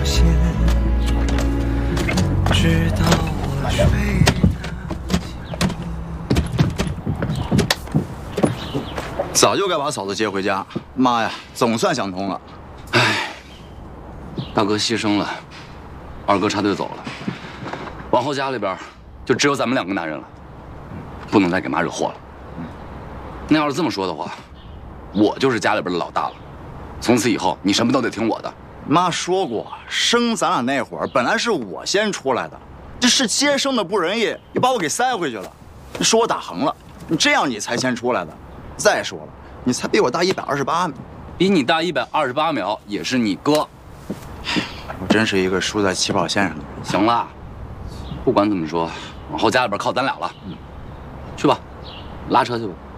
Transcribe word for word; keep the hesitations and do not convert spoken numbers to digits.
现，直到我睡得。 早就该把嫂子接回家，妈呀，总算想通了。 唉，大哥牺牲了，二哥插队走了，往后家里边就只有咱们两个男人了，不能再给妈惹祸了。那要是这么说的话，我就是家里边的老大了，从此以后你什么都得听我的。 妈说过，生咱俩那会儿本来是我先出来的，这是接生的不仁义，又把我给塞回去了，说我打横了，你这样你才先出来的。再说了，你才比我大一百二十八秒， 比你大一百二十八秒也是你哥。 我真是一个输在起跑线上的人。 行了，不管怎么说，往后家里边靠咱俩了。去吧，拉车去吧。